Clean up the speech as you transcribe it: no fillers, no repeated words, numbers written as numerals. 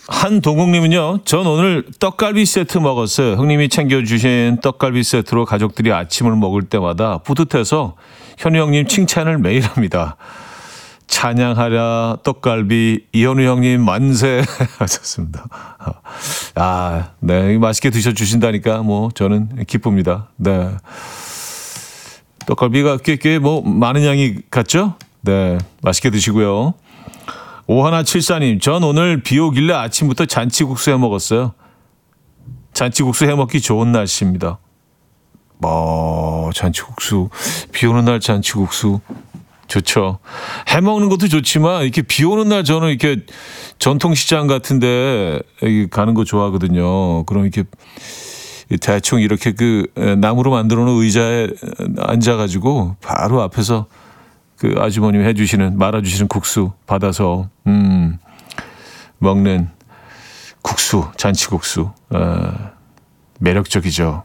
한동국님은요, 전 오늘 떡갈비 세트 먹었어요. 형님이 챙겨주신 떡갈비 세트로 가족들이 아침을 먹을 때마다 뿌듯해서 현우 형님 칭찬을 매일 합니다. 찬양하랴 떡갈비 이현우 형님 만세 하셨습니다. 아, 네, 맛있게 드셔주신다니까 뭐 저는 기쁩니다. 네, 떡갈비가 꽤 뭐 많은 양이 같죠? 네, 맛있게 드시고요. 오하나74님, 전 오늘 비 오길래 아침부터 잔치국수 해 먹었어요. 잔치국수 해 먹기 좋은 날씨입니다. 잔치국수, 비 오는 날 잔치국수 좋죠. 해 먹는 것도 좋지만 이렇게 비 오는 날 저는 이렇게 전통시장 같은데 가는 거 좋아하거든요. 그럼 이렇게 대충 이렇게 그 나무로 만들어 놓은 의자에 앉아가지고 바로 앞에서 그 아주머님이 해주시는 말아주시는 국수 받아서 먹는 국수, 잔치국수 매력적이죠.